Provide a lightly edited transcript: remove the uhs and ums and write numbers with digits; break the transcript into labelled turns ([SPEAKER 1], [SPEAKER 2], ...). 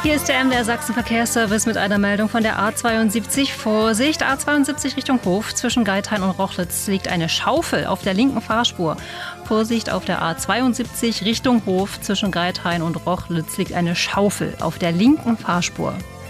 [SPEAKER 1] Hier ist der MDR Sachsen Verkehrsservice mit einer Meldung von der A72. Vorsicht, A72 Richtung Hof. Zwischen Geithain und Rochlitz liegt eine Schaufel auf der linken Fahrspur. Vorsicht, auf der A72 Richtung Hof. Zwischen Geithain und Rochlitz liegt eine Schaufel auf der linken Fahrspur.